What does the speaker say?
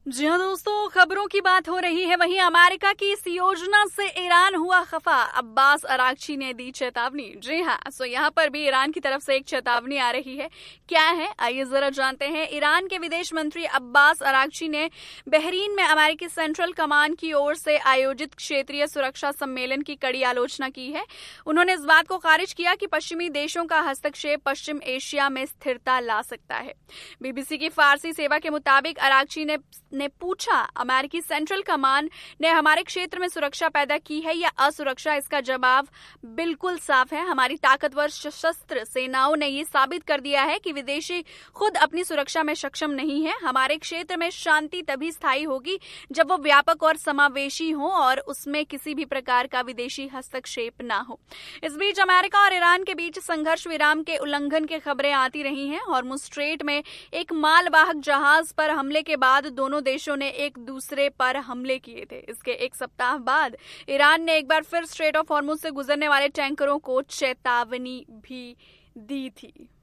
जी हाँ दोस्तों, खबरों की बात हो रही है। वहीं अमेरिका की इस योजना से ईरान हुआ खफा। अब्बास अरागची ने दी चेतावनी। जी हाँ, सो यहाँ पर भी ईरान की तरफ से एक चेतावनी आ रही है। क्या है, आइए जरा जानते हैं। ईरान के विदेश मंत्री अब्बास अरागची ने बहरीन में अमेरिकी सेंट्रल कमांड की ओर से आयोजित क्षेत्रीय सुरक्षा सम्मेलन की कड़ी आलोचना की है। उन्होंने इस बात को खारिज किया कि पश्चिमी देशों का हस्तक्षेप पश्चिम एशिया में स्थिरता ला सकता है। बीबीसी की फारसी सेवा के मुताबिक अरागची ने पूछा, अमेरिकी सेंट्रल कमांड ने हमारे क्षेत्र में सुरक्षा पैदा की है या असुरक्षा? इसका जवाब बिल्कुल साफ है। हमारी ताकतवर सशस्त्र सेनाओं ने ये साबित कर दिया है कि विदेशी खुद अपनी सुरक्षा में सक्षम नहीं है। हमारे क्षेत्र में शांति तभी स्थायी होगी जब वो व्यापक और समावेशी हो और उसमें किसी भी प्रकार का विदेशी हस्तक्षेप ना हो। इस बीच अमेरिका और ईरान के बीच संघर्ष विराम के उल्लंघन की खबरें आती रही हैं। हॉर्मुज़ स्ट्रेट में एक मालवाहक जहाज पर हमले के बाद दोनों देशों ने एक दूसरे पर हमले किए थे। इसके एक सप्ताह बाद ईरान ने एक बार फिर स्ट्रेट ऑफ हॉर्मुज़ से गुजरने वाले टैंकरों को चेतावनी भी दी थी।